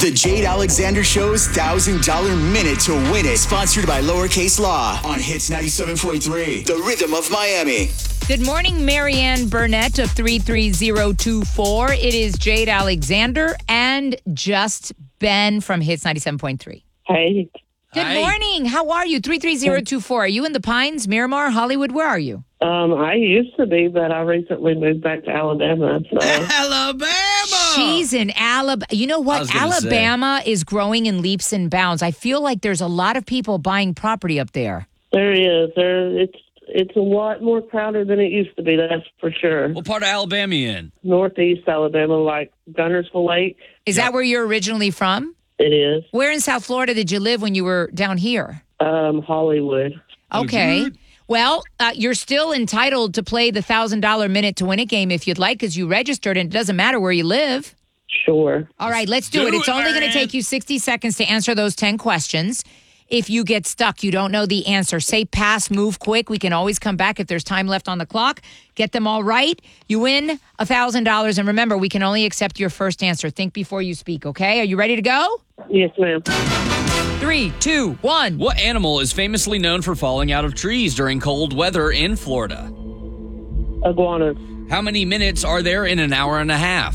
The Jade Alexander Show's $1,000 minute to win it. Sponsored by Lowercase Law on Hits 97.3. The Rhythm of Miami. Good morning, Marianne Burnett of 33024. It is Jade Alexander and Just Ben from Hits 97.3. Hey. Good morning. How are you? 33024. Are you in the Pines, Miramar, Hollywood? Where are you? I used to be, but I recently moved back to Alabama. So. Alabama! She's in Alabama. You know I what? was gonna Alabama is growing in leaps and bounds. I feel like there's a lot of people buying property up there. There is. It's a lot more crowded than it used to be, that's for sure. What part of Alabama you in? Northeast Alabama, like Gunnersville Lake. Is that where you're originally from? It is. Where in South Florida did you live when you were down here? Hollywood. Okay. Well, you're still entitled to play the $1,000 minute to win it game if you'd like, because you registered, and it doesn't matter where you live. Sure. All right, let's do it. It's only going to take you 60 seconds to answer those 10 questions. If you get stuck, you don't know the answer, say pass, move quick. We can always come back if there's time left on the clock. Get them all right. You win $1,000. And remember, we can only accept your first answer. Think before you speak, okay? Are you ready to go? Yes, ma'am. 3, 2, 1. What animal is famously known for falling out of trees during cold weather in Florida? Iguanas. How many minutes are there in an hour and a half?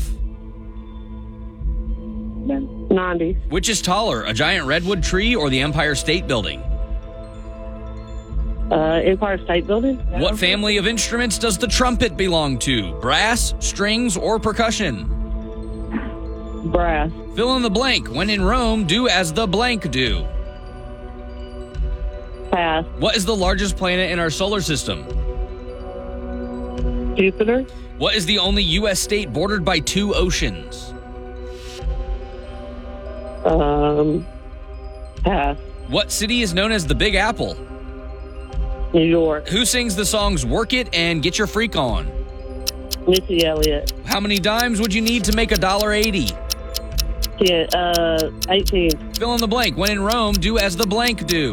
90. Which is taller, a giant redwood tree or the Empire State Building? Empire State Building. What family of instruments does the trumpet belong to? Brass, strings, or percussion? Brass. Fill in the blank. When in Rome, do as the blank do. Pass. What is the largest planet in our solar system? Jupiter. What is the only U.S. state bordered by 2 oceans? Pass. What city is known as the Big Apple? New York. Who sings the songs Work It and Get Your Freak On? Missy Elliott. How many dimes would you need to make $1.80? 18. Fill in the blank. When in Rome, do as the blank do.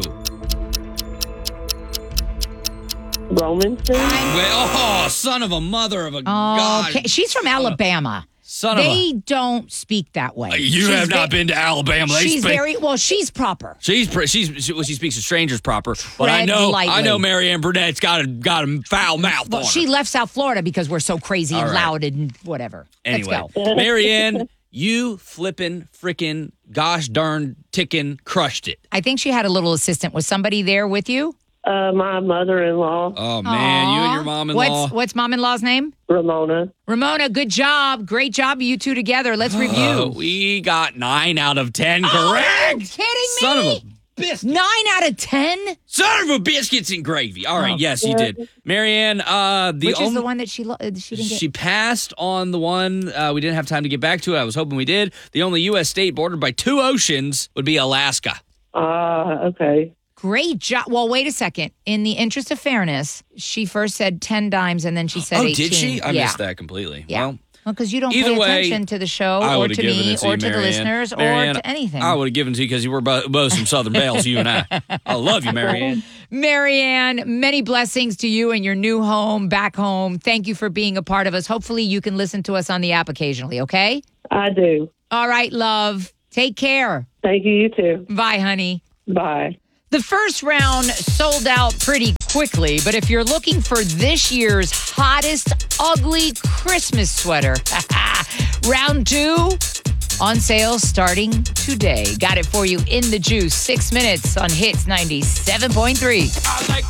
Roman city. Well, son of a mother of a god. Okay. She's from Alabama. Son of They don't speak that way. You have not been to Alabama. They She's speak- she's proper. She speaks to strangers proper, but Tread lightly. I know Marianne Burnett's got a foul mouth Well, on her. she left South Florida because we're so crazy and All right. loud and whatever. Anyway, Let's go. Marianne, you flippin' frickin' gosh darn tickin' crushed it. I think she had a little assistant. Was somebody there with you? My mother-in-law, Oh man, you and your Aw. mom-in-law. What's mom-in-law's name? Ramona. Ramona, good job. Great job, you two together. Let's review. We got 9 out of 10 correct. Are you kidding me? Son of a biscuit. 9 out of 10? Son of a biscuits and gravy. All right, Oh. yes, you did. Marianne, Which is the one that she didn't get? She passed on the one we didn't have time to get back to it. I was hoping we did. The only U.S. state bordered by 2 oceans would be Alaska. Okay. Great job. Well, wait a second. In the interest of fairness, she first said 10 dimes and then she said 18. Did she? I yeah. missed that completely. Yeah. Well, because you don't either pay way, attention to the show I or would have to given me it to or you, to the Marianne. listeners Marianne, or to anything. I would have given it to you because you were both some Southern belles, you and I. I love you, Marianne. Marianne, many blessings to you and your new home, back home. Thank you for being a part of us. Hopefully you can listen to us on the app occasionally, okay? I do. All right, love. Take care. Thank you, you too. Bye, honey. Bye. The first round sold out pretty quickly, but if you're looking for this year's hottest ugly Christmas sweater, round 2 on sale starting today. Got it for you in the juice. 6 minutes on Hits 97.3.